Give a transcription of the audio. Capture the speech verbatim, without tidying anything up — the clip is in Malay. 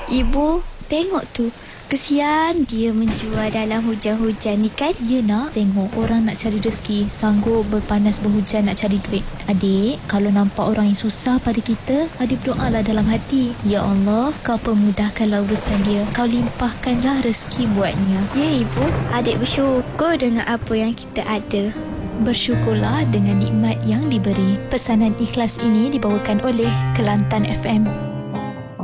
Ibu, tengok tu. Kesian dia menjual dalam hujan-hujan ni kan? Ya nak, tengok orang nak cari rezeki, sanggup berpanas berhujan nak cari duit. Adik, kalau nampak orang yang susah pada kita, adik berdoalah dalam hati. Ya Allah, kau permudahkanlah urusan dia. Kau limpahkanlah rezeki buatnya. Ya ibu, adik bersyukur dengan apa yang kita ada. Bersyukurlah dengan nikmat yang diberi. Pesanan ikhlas ini dibawakan oleh Kelantan F M.